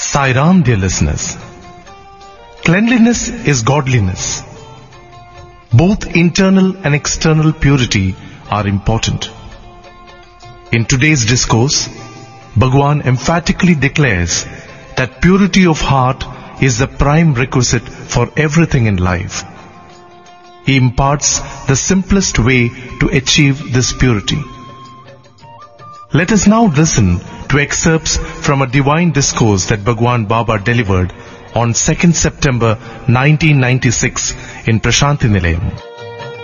Sai Ram, dear listeners. Cleanliness is godliness. Both internal and external purity are important. In today's discourse, Bhagwan emphatically declares that purity of heart is the prime requisite for everything in life. He imparts the simplest way to achieve this purity. Let us now listen to excerpts from a divine discourse that Bhagwan Baba delivered on 2nd September 1996 in Prashanti Nilayam.